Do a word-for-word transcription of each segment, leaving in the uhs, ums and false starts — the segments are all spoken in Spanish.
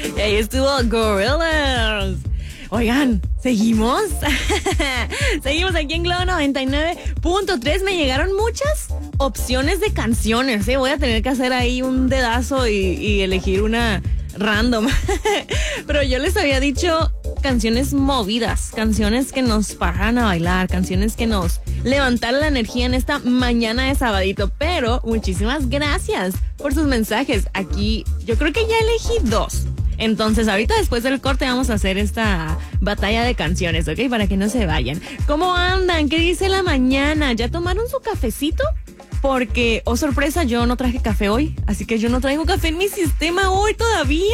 Y ahí estuvo Gorillaz. Oigan, ¿seguimos? Seguimos aquí en Globo noventa y nueve punto tres. Me llegaron muchas opciones de canciones, ¿eh? Voy a tener que hacer ahí un dedazo y, y elegir una random. Pero yo les había dicho canciones movidas, canciones que nos paran a bailar, canciones que nos levantaron la energía en esta mañana de sabadito. Pero muchísimas gracias por sus mensajes. Aquí yo creo que ya elegí dos. Entonces, ahorita después del corte vamos a hacer esta batalla de canciones, ¿ok? Para que no se vayan. ¿Cómo andan? ¿Qué dice la mañana? ¿Ya tomaron su cafecito? Porque, oh sorpresa, yo no traje café hoy. Así que yo no traigo café en mi sistema hoy todavía.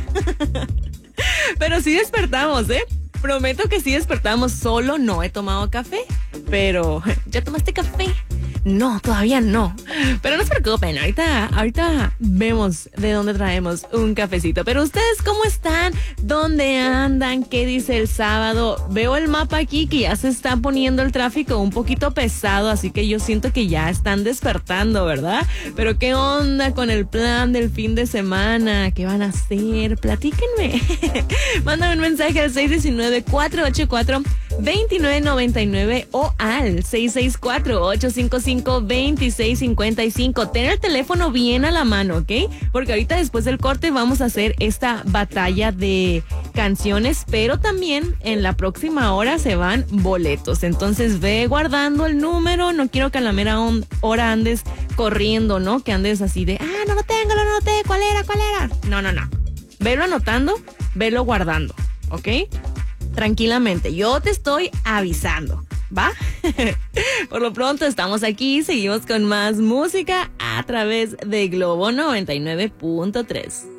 Pero sí despertamos, ¿eh? Prometo que sí despertamos. Solo no he tomado café. Pero, ¿ya tomaste café? No, todavía no. Pero no se preocupen, ahorita, ahorita vemos de dónde traemos un cafecito. Pero ustedes, ¿cómo están? ¿Dónde andan? ¿Qué dice el sábado? Veo el mapa aquí que ya se está poniendo el tráfico un poquito pesado, así que yo siento que ya están despertando, ¿verdad? Pero ¿qué onda con el plan del fin de semana? ¿Qué van a hacer? Platíquenme. Mándame un mensaje al seis uno nueve, cuatro ocho cuatro, dos nueve nueve nueve o al seis seis cuatro, ocho cinco cinco, dos seis cinco cinco. Ten el teléfono bien a la mano, ¿ok? Porque ahorita después del corte vamos a hacer esta batalla de canciones, pero también en la próxima hora se van boletos. Entonces ve guardando el número, no quiero que a la mera on- hora andes corriendo, ¿no? Que andes así de, ah, no lo tengo, no lo noté, ¿cuál era, cuál era? No, no, no. Velo anotando, velo guardando, ¿ok? Tranquilamente, yo te estoy avisando, ¿va? Por lo pronto estamos aquí, seguimos con más música a través de Globo noventa y nueve punto tres.